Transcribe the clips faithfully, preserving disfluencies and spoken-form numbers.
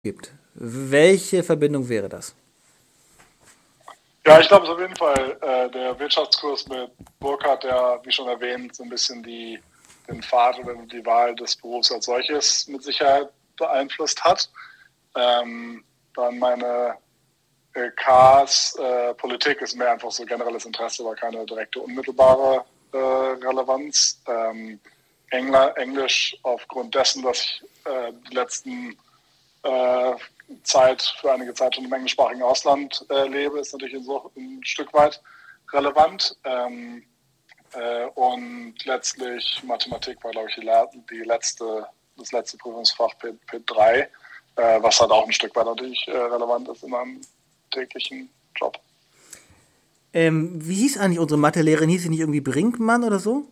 gibt. Welche Verbindung wäre das? Ja, ich glaube, es ist auf jeden Fall äh, der Wirtschaftskurs mit Burkhardt, der, wie schon erwähnt, so ein bisschen die, den Pfad oder die Wahl des Berufs als solches mit Sicherheit beeinflusst hat. Ähm, dann meine äh, Ks, äh, Politik ist mehr einfach so generelles Interesse, aber keine direkte unmittelbare äh, Relevanz. Ähm, Engl- Englisch aufgrund dessen, dass ich äh, die letzten äh, Zeit, für einige Zeit schon im englischsprachigen Ausland äh, lebe, ist natürlich so ein Stück weit relevant. Ähm, äh, und letztlich Mathematik war, glaube ich, die, die letzte, das letzte Prüfungsfach P drei, äh, was halt auch ein Stück weit natürlich äh, relevant ist in meinem täglichen Job. Ähm, wie hieß eigentlich unsere Mathelehrerin? Hieß sie nicht irgendwie Brinkmann oder so?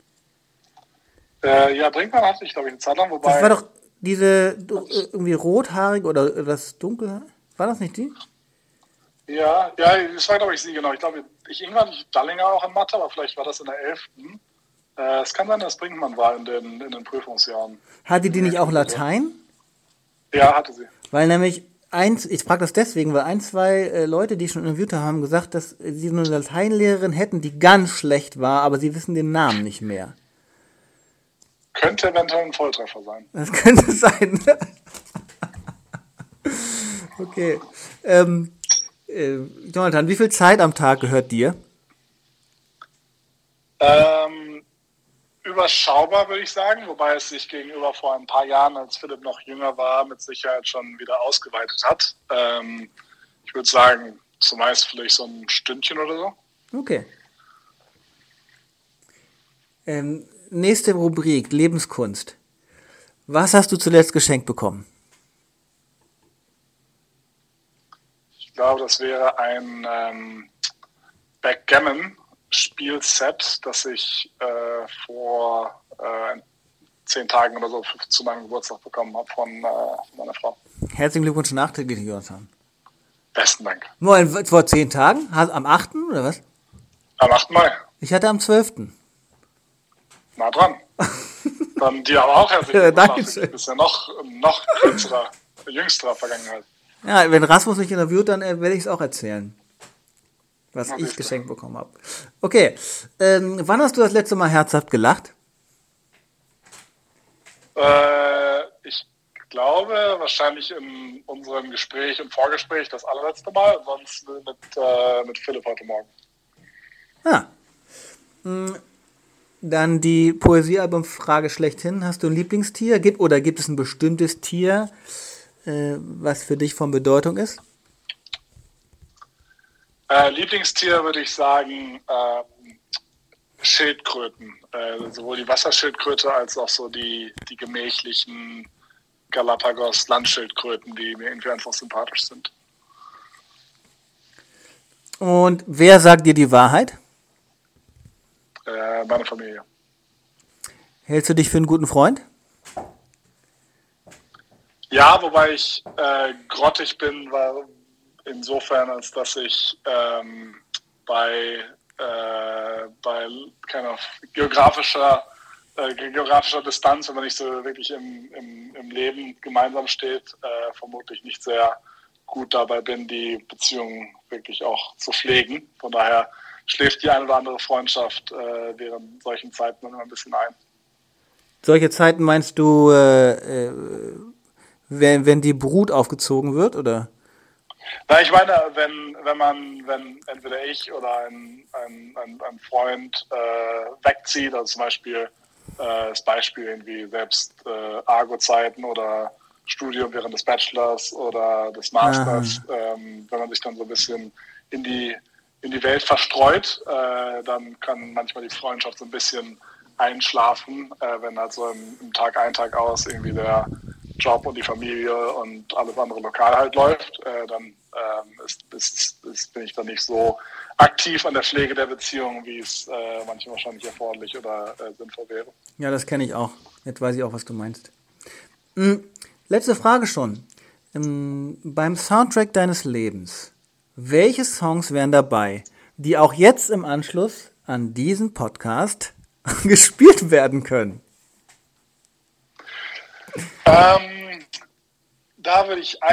Äh, ja, Brinkmann hatte ich, glaube ich, eine Zeit lang, wobei... Das war doch diese irgendwie rothaarig oder etwas dunkel. War das nicht die? Ja, ja, das war, glaube ich, sie, genau. Ich glaube, ich irgendwann ich Dallinger auch in Mathe, aber vielleicht war das in der elften. Äh, es kann sein, dass Brinkmann war in den, in den Prüfungsjahren. Hatte die nicht auch Latein? Ja, hatte sie. Weil nämlich, eins, ich frage das deswegen, weil ein, zwei äh, Leute, die ich schon interviewt habe, haben gesagt, dass sie eine Lateinlehrerin hätten, die ganz schlecht war, aber sie wissen den Namen nicht mehr. Könnte eventuell ein Volltreffer sein. Das könnte sein. Okay. Ähm, äh, Jonathan, wie viel Zeit am Tag gehört dir? Ähm, überschaubar, würde ich sagen, wobei es sich gegenüber vor ein paar Jahren, als Philipp noch jünger war, mit Sicherheit schon wieder ausgeweitet hat. Ähm, ich würde sagen, zumeist vielleicht so ein Stündchen oder so. Okay. Ähm, nächste Rubrik, Lebenskunst. Was hast du zuletzt geschenkt bekommen? Ich glaube, das wäre ein ähm, Backgammon-Spielset, das ich äh, vor äh, zehn Tagen oder so zu meinem Geburtstag bekommen habe von, äh, von meiner Frau. Herzlichen Glückwunsch nachträglich, Jonathan. Besten Dank. Moin, vor zehn Tagen? Am achten oder was? Am achten Mai. Ich hatte am zwölften Na dran. Dann dir aber auch herzlichen Glückwunsch. Dankeschön. Du bist ja noch, noch kürzerer, jüngsterer Vergangenheit. Ja, wenn Rasmus mich interviewt, dann äh, werde ich es auch erzählen, was Na, ich siehste. geschenkt bekommen habe. Okay, ähm, wann hast du das letzte Mal herzhaft gelacht? Äh, ich glaube, wahrscheinlich in unserem Gespräch, im Vorgespräch das allerletzte Mal, sonst mit, äh, mit Philipp heute Morgen. Ah. Dann die Poesiealbum-Frage schlechthin. Hast du ein Lieblingstier? Gibt, oder gibt es ein bestimmtes Tier, äh, was für dich von Bedeutung ist? Äh, Lieblingstier würde ich sagen äh, Schildkröten. Äh, sowohl die Wasserschildkröte als auch so die, die gemächlichen Galapagos-Landschildkröten, die mir irgendwie einfach sympathisch sind. Und wer sagt dir die Wahrheit? Äh, meine Familie. Hältst du dich für einen guten Freund? Ja, wobei ich äh, grottig bin, weil insofern, als dass ich ähm, bei, äh, bei keine geografischer, äh, geografischer Distanz, wenn man nicht so wirklich im, im, im Leben gemeinsam steht, äh, vermutlich nicht sehr gut dabei bin, die Beziehung wirklich auch zu pflegen. Von daher schläft die eine oder andere Freundschaft äh, während solchen Zeiten immer ein bisschen ein. Solche Zeiten meinst du, äh, äh, wenn, wenn die Brut aufgezogen wird, oder? Na, ich meine, wenn, wenn man, wenn entweder ich oder ein, ein, ein, ein Freund äh, wegzieht, also zum Beispiel äh, das Beispiel irgendwie selbst äh, Argo-Zeiten oder Studium während des Bachelors oder des Masters, ähm, wenn man sich dann so ein bisschen in die in die Welt verstreut, äh, dann kann manchmal die Freundschaft so ein bisschen einschlafen, äh, wenn halt so im, im Tag ein, Tag aus irgendwie der Job und die Familie und alles andere lokal halt läuft, äh, dann ähm, ist, ist, ist, bin ich dann nicht so aktiv an der Pflege der Beziehung, wie es äh, manchmal wahrscheinlich erforderlich oder äh, sinnvoll wäre. Ja, das kenne ich auch. Jetzt weiß ich auch, was du meinst. Hm, letzte Frage schon. Ähm, beim Soundtrack deines Lebens, welche Songs wären dabei, die auch jetzt im Anschluss an diesen Podcast gespielt werden können? Ähm, da würde ich